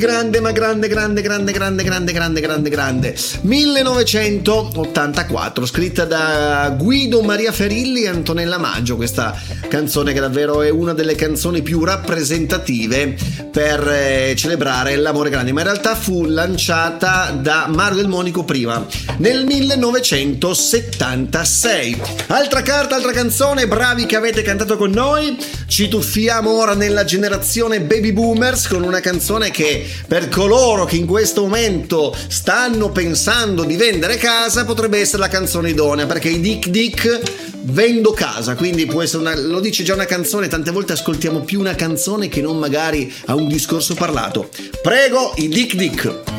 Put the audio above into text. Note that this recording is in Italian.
Grande, ma grande, grande, grande, grande, grande, grande, grande, grande. 1984, scritta da Guido Maria Ferilli e Antonella Maggio. Questa canzone che davvero è una delle canzoni più rappresentative per celebrare l'amore grande, ma in realtà fu lanciata da Mario Del Monico prima, nel 1976. Altra carta, altra canzone, bravi che avete cantato con noi. Ci tuffiamo ora nella generazione baby boomers con una canzone che per coloro che in questo momento stanno pensando di vendere casa potrebbe essere la canzone idonea, perché i Dick Dick vendo casa, quindi può essere lo dice già una canzone. Tante volte ascoltiamo più una canzone che non magari a un discorso parlato. Prego, i Dick Dick.